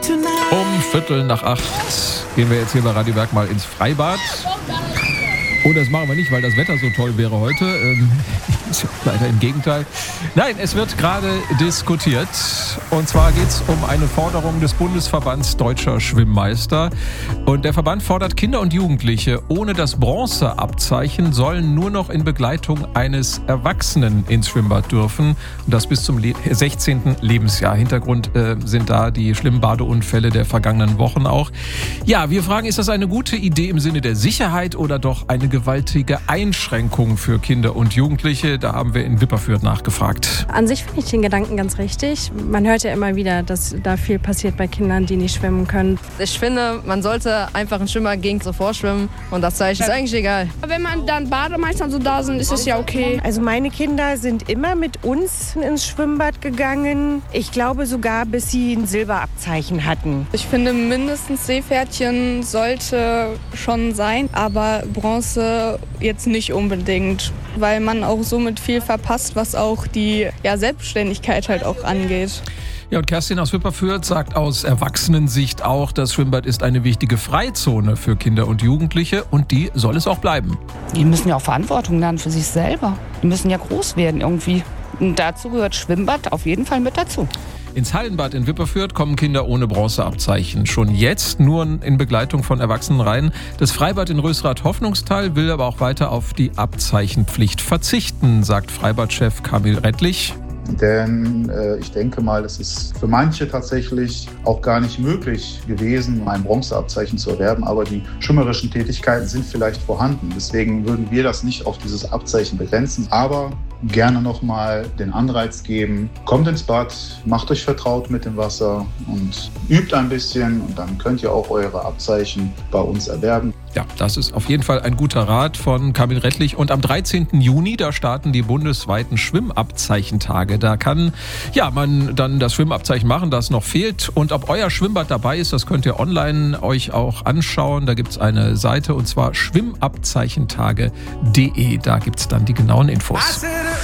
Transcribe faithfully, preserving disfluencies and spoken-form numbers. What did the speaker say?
Um Viertel nach acht gehen wir jetzt hier bei Radio Berg mal ins Freibad. Oh, das machen wir nicht, weil das Wetter so toll wäre heute. Ähm, leider im Gegenteil. Nein, es wird gerade diskutiert. Und zwar geht es um eine Forderung des Bundesverbands Deutscher Schwimmmeister. Und der Verband fordert, Kinder und Jugendliche ohne das Bronzeabzeichen sollen nur noch in Begleitung eines Erwachsenen ins Schwimmbad dürfen. Und das bis zum sechzehnten Lebensjahr. Hintergrund äh, sind da die schlimmen Badeunfälle der vergangenen Wochen auch. Ja, wir fragen, ist das eine gute Idee im Sinne der Sicherheit oder doch eine gewaltige Einschränkung für Kinder und Jugendliche? Da haben wir in Wipperfürth nachgefragt. An sich finde ich den Gedanken ganz richtig. Man hört ja immer wieder, dass da viel passiert bei Kindern, die nicht schwimmen können. Ich finde, man sollte einfach einen Schwimmer gegen zuvor schwimmen und das Zeichen ist eigentlich egal. Wenn man dann Bademeister so da sind, ist es ja okay. Also meine Kinder sind immer mit uns ins Schwimmbad gegangen. Ich glaube sogar, bis sie ein Silberabzeichen hatten. Ich finde, mindestens Seepferdchen sollte schon sein, aber Bronze jetzt nicht unbedingt, weil man auch somit viel verpasst, was auch die ja, Selbstständigkeit halt auch angeht. Ja, und Kerstin aus Wipperfürth sagt aus Erwachsenensicht auch, das Schwimmbad ist eine wichtige Freizone für Kinder und Jugendliche und die soll es auch bleiben. Die müssen ja auch Verantwortung lernen für sich selber. Die müssen ja groß werden irgendwie. Und dazu gehört Schwimmbad auf jeden Fall mit dazu. Ins Hallenbad in Wipperfürth kommen Kinder ohne Bronzeabzeichen schon jetzt nur in Begleitung von Erwachsenen rein. Das Freibad in Rösrath-Hoffnungsthal will aber auch weiter auf die Abzeichenpflicht verzichten, sagt Freibadchef Kamil Rettlich. Denn äh, ich denke mal, es ist für manche tatsächlich auch gar nicht möglich gewesen, ein Bronzeabzeichen zu erwerben. Aber die schwimmerischen Tätigkeiten sind vielleicht vorhanden. Deswegen würden wir das nicht auf dieses Abzeichen begrenzen. Aber gerne nochmal den Anreiz geben, kommt ins Bad, macht euch vertraut mit dem Wasser und übt ein bisschen. Und dann könnt ihr auch eure Abzeichen bei uns erwerben. Ja, das ist auf jeden Fall ein guter Rat von Kamil Rettlich. Und am dreizehnten Juni, da starten die bundesweiten Schwimmabzeichentage. Da kann ja, man dann das Schwimmabzeichen machen, das noch fehlt. Und ob euer Schwimmbad dabei ist, das könnt ihr online euch auch anschauen. Da gibt es eine Seite und zwar schwimmabzeichentage punkt de. Da gibt es dann die genauen Infos.